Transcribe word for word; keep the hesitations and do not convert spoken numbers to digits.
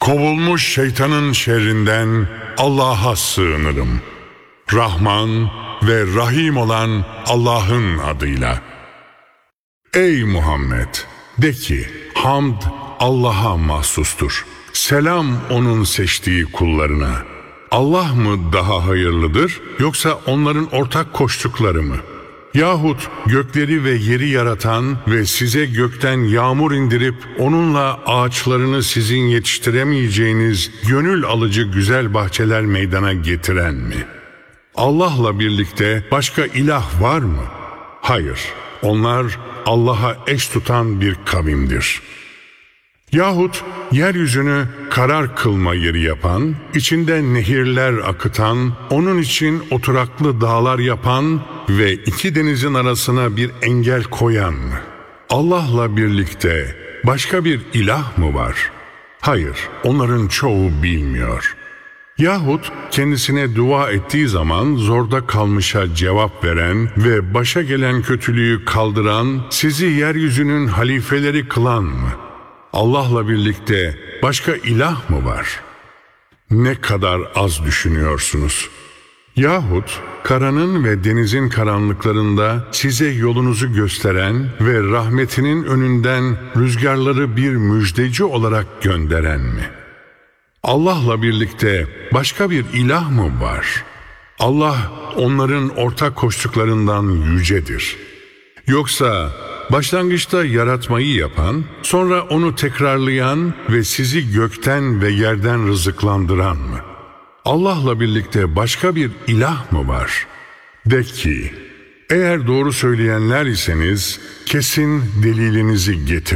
Kovulmuş şeytanın şerrinden Allah'a sığınırım. Rahman ve Rahim olan Allah'ın adıyla. Ey Muhammed! De ki, hamd Allah'a mahsustur. Selam onun seçtiği kullarına. Allah mı daha hayırlıdır, yoksa onların ortak koştukları mı? Yahut gökleri ve yeri yaratan ve size gökten yağmur indirip onunla ağaçlarını sizin yetiştiremeyeceğiniz gönül alıcı güzel bahçeler meydana getiren mi? Allah'la birlikte başka ilah var mı? Hayır, onlar Allah'a eş tutan bir kavimdir. Yahut yeryüzünü karar kılma yeri yapan, içinde nehirler akıtan, onun için oturaklı dağlar yapan ve iki denizin arasına bir engel koyan mı? Allah'la birlikte başka bir ilah mı var? Hayır, onların çoğu bilmiyor. Yahut kendisine dua ettiği zaman zorda kalmışa cevap veren ve başa gelen kötülüğü kaldıran, sizi yeryüzünün halifeleri kılan mı? Allah'la birlikte başka ilah mı var? Ne kadar az düşünüyorsunuz. Yahut karanın ve denizin karanlıklarında size yolunuzu gösteren ve rahmetinin önünden rüzgarları bir müjdeci olarak gönderen mi? Allah'la birlikte başka bir ilah mı var? Allah onların ortak koştuklarından yücedir. Yoksa başlangıçta yaratmayı yapan, sonra onu tekrarlayan ve sizi gökten ve yerden rızıklandıran mı? Allah'la birlikte başka bir ilah mı var? De ki, eğer doğru söyleyenler iseniz kesin delilinizi getirin.